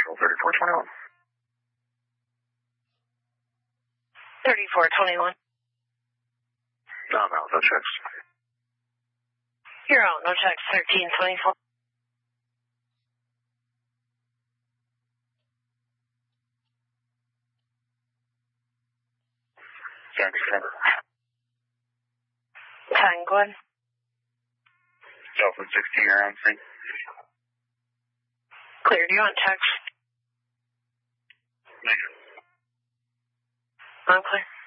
Central 3421. 3421. No, no checks. You're out, no checks, 1324. Penguin. Delta 60, you're on scene. Clear, do you want text? Negative. I'm clear.